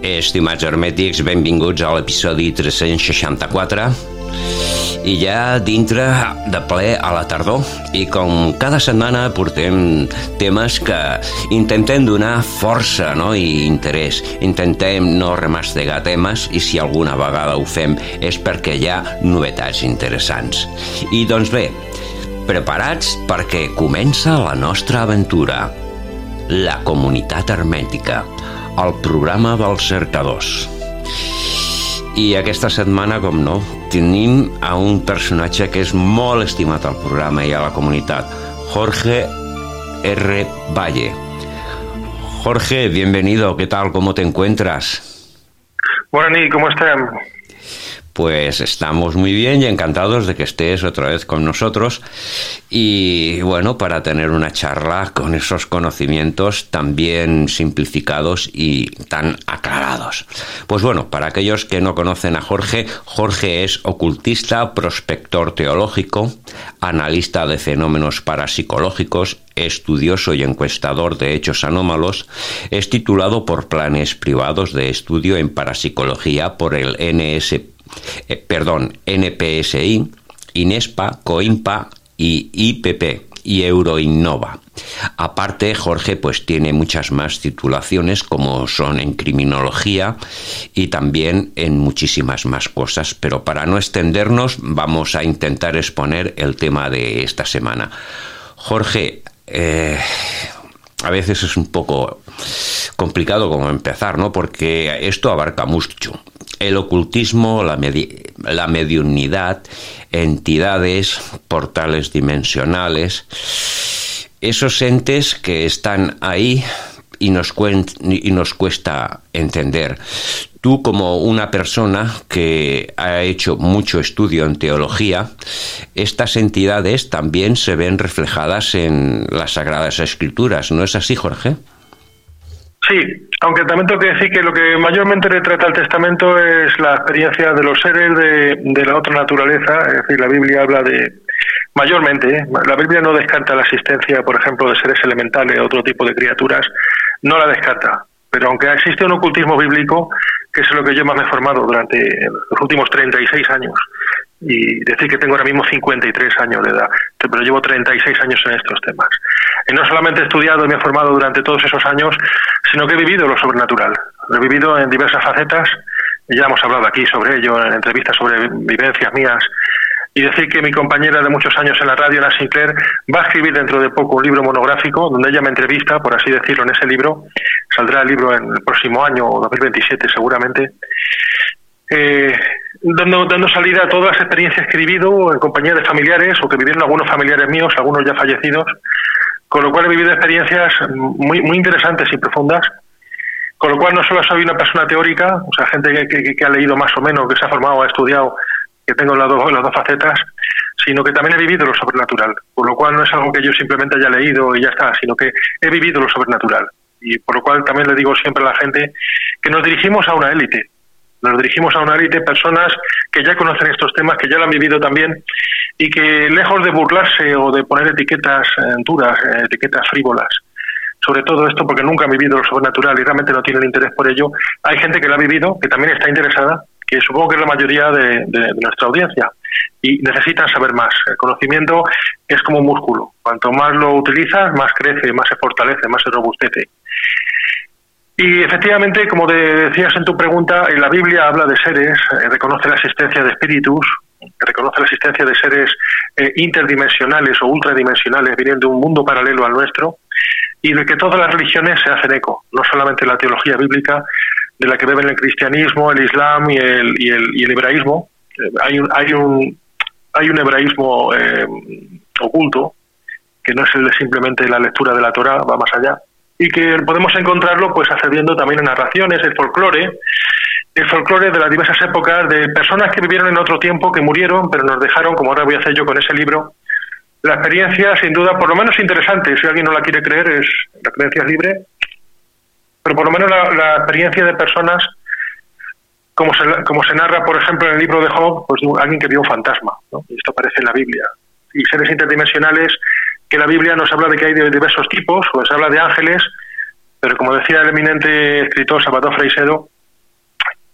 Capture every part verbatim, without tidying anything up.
Estimats hermètics, benvinguts a l'episodi tres-cents seixanta-quatre i ja dintre de ple a la tardor, i com cada setmana portem temes que intentem donar força, no? I interès, intentem no remastegar temes, i si alguna vegada ho fem és perquè hi ha novetats interessants. I doncs bé, preparats perquè comença la nostra aventura, la comunitat hermètica, el programa dels cercadors. I aquesta setmana, com no, tenim a un personatge que és molt estimat al programa i a la comunitat, Jorge R. Valle. Jorge, bienvenido, ¿qué tal? ¿Cómo te encuentras? Buenas noches, ¿cómo están? Pues estamos muy bien y encantados de que estés otra vez con nosotros y bueno, para tener una charla con esos conocimientos tan bien simplificados y tan aclarados. Pues bueno, para aquellos que no conocen a Jorge, Jorge es ocultista, prospector teológico, analista de fenómenos parapsicológicos, estudioso y encuestador de hechos anómalos. Es titulado por planes privados de estudio en parapsicología por el N S Eh, perdón, N P S I, INESPA, COIMPA y I P P y Euroinnova. Aparte, Jorge pues tiene muchas más titulaciones, como son en criminología y también en muchísimas más cosas, pero para no extendernos vamos a intentar exponer el tema de esta semana. Jorge, eh, a veces es un poco complicado como empezar, ¿no? Porque esto abarca mucho. El ocultismo, la, medi- la mediunidad, entidades, portales dimensionales, esos entes que están ahí y nos, cuen- y nos cuesta entender. Tú, como una persona que ha hecho mucho estudio en teología, estas entidades también se ven reflejadas en las Sagradas Escrituras, ¿no es así, Jorge? Sí, aunque también tengo que decir que lo que mayormente retrata el Testamento es la experiencia de los seres de, de la otra naturaleza, es decir, la Biblia habla de, mayormente, ¿eh? La Biblia no descarta la existencia, por ejemplo, de seres elementales o otro tipo de criaturas, no la descarta, pero aunque existe un ocultismo bíblico, que es lo que yo más me he formado durante los últimos treinta y seis años, y decir que tengo ahora mismo cincuenta y tres años de edad, pero llevo treinta y seis años en estos temas. Y no solamente he estudiado y me he formado durante todos esos años, sino que he vivido lo sobrenatural. Lo he vivido en diversas facetas, y ya hemos hablado aquí sobre ello, en entrevistas sobre vivencias mías, y decir que mi compañera de muchos años en la radio, Ana Sinclair, va a escribir dentro de poco un libro monográfico donde ella me entrevista, por así decirlo, en ese libro. Saldrá el libro en el próximo año, o dos mil veintisiete seguramente, eh, dando, dando salida a todas las experiencias que he vivido en compañía de familiares o que vivieron algunos familiares míos, algunos ya fallecidos, con lo cual he vivido experiencias muy, muy interesantes y profundas, con lo cual no solo soy una persona teórica, o sea, gente que, que, que ha leído más o menos, que se ha formado, ha estudiado, que tengo las dos, las dos facetas, sino que también he vivido lo sobrenatural, por lo cual no es algo que yo simplemente haya leído y ya está, sino que he vivido lo sobrenatural, y por lo cual también le digo siempre a la gente que nos dirigimos a una élite, nos dirigimos a una élite, personas que ya conocen estos temas, que ya lo han vivido también, y que lejos de burlarse o de poner etiquetas duras, etiquetas frívolas, sobre todo esto porque nunca han vivido lo sobrenatural y realmente no tienen interés por ello, hay gente que lo ha vivido, que también está interesada, que supongo que es la mayoría de, de, de nuestra audiencia, y necesitan saber más. El conocimiento es como un músculo, cuanto más lo utilizas, más crece, más se fortalece, más se robustece. Y efectivamente, como decías en tu pregunta, en la Biblia habla de seres, eh, reconoce la existencia de espíritus, reconoce la existencia de seres eh, interdimensionales o ultradimensionales, vienen de un mundo paralelo al nuestro, y de que todas las religiones se hacen eco, no solamente la teología bíblica, de la que beben el cristianismo, el islam y el, y el, y el hebraísmo. Eh, hay, un, hay, un, hay un hebraísmo eh, oculto, que no es el de simplemente la lectura de la Torá, va más allá, y que podemos encontrarlo pues accediendo también en narraciones, el folclore, el folclore de las diversas épocas, de personas que vivieron en otro tiempo, que murieron, pero nos dejaron, como ahora voy a hacer yo con ese libro, la experiencia, sin duda, por lo menos interesante. Si alguien no la quiere creer, es la creencia es libre, pero por lo menos la, la experiencia de personas, como se, como se narra, por ejemplo, en el libro de Job, pues de alguien que vio un fantasma, ¿no? Y esto aparece en la Biblia. Y seres interdimensionales, que la Biblia nos habla de que hay de diversos tipos, pues habla de ángeles, pero como decía el eminente escritor Salvador Freixedo,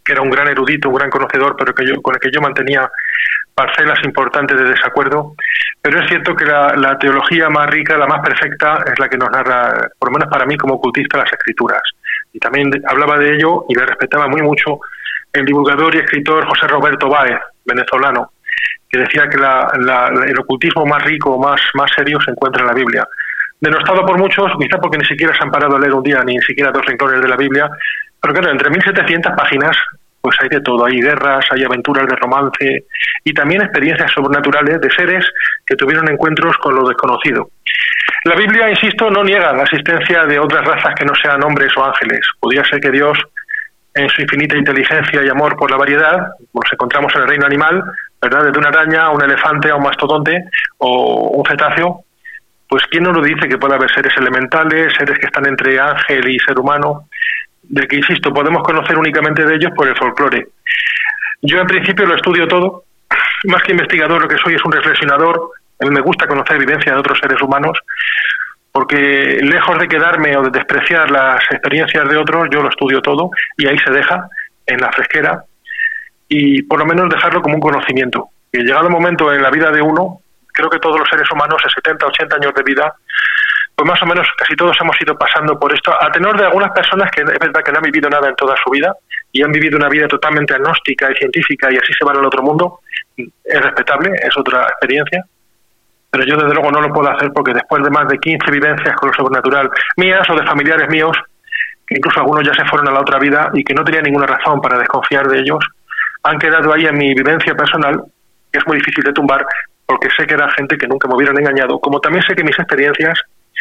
que era un gran erudito, un gran conocedor, pero que yo, con el que yo mantenía parcelas importantes de desacuerdo. Pero es cierto que la, la teología más rica, la más perfecta, es la que nos narra, por lo menos para mí como ocultista, las Escrituras. Y también hablaba de ello y le respetaba muy mucho el divulgador y escritor José Roberto Báez, venezolano, que decía que la, la, el ocultismo más rico, más, más serio, se encuentra en la Biblia. Denostado por muchos, quizá porque ni siquiera se han parado a leer un día ni siquiera dos renglones de la Biblia, pero claro, entre mil setecientas páginas pues hay de todo, hay guerras, hay aventuras de romance y también experiencias sobrenaturales de seres que tuvieron encuentros con lo desconocido. La Biblia, insisto, no niega la existencia de otras razas que no sean hombres o ángeles. Podría ser que Dios, en su infinita inteligencia y amor por la variedad, nos encontramos en el reino animal, ¿verdad?, desde una araña a un elefante a un mastodonte o un cetáceo, pues ¿quién nos lo dice que puede haber seres elementales, seres que están entre ángel y ser humano, del que, insisto, podemos conocer únicamente de ellos por el folclore? Yo en principio lo estudio todo, más que investigador lo que soy es un reflexionador. A mí me gusta conocer vivencia de otros seres humanos, porque lejos de quedarme o de despreciar las experiencias de otros, yo lo estudio todo y ahí se deja, en la fresquera, y por lo menos dejarlo como un conocimiento. Y llegado el momento en la vida de uno, creo que todos los seres humanos en setenta, ochenta años de vida, pues más o menos casi todos hemos ido pasando por esto, a tenor de algunas personas que es verdad que no han vivido nada en toda su vida y han vivido una vida totalmente agnóstica y científica y así se van al otro mundo. Es respetable, es otra experiencia, pero yo desde luego no lo puedo hacer porque después de más de quince vivencias con lo sobrenatural mías o de familiares míos, que incluso algunos ya se fueron a la otra vida y que no tenía ninguna razón para desconfiar de ellos, han quedado ahí en mi vivencia personal, que es muy difícil de tumbar, porque sé que era gente que nunca me hubieran engañado, como también sé que mis experiencias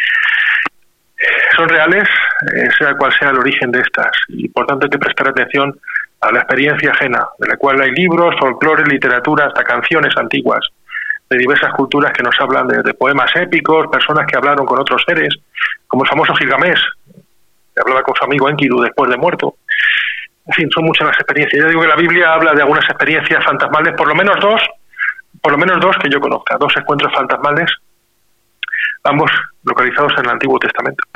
son reales, eh, sea cual sea el origen de estas, y por tanto hay que prestar atención a la experiencia ajena, de la cual hay libros, folclore, literatura, hasta canciones antiguas, de diversas culturas que nos hablan de, de poemas épicos, personas que hablaron con otros seres, como el famoso Gilgamesh, que hablaba con su amigo Enkidu después de muerto. En fin, son muchas las experiencias. Yo digo que la Biblia habla de algunas experiencias fantasmales, por lo menos dos, por lo menos dos que yo conozca, dos encuentros fantasmales, ambos localizados en el Antiguo Testamento.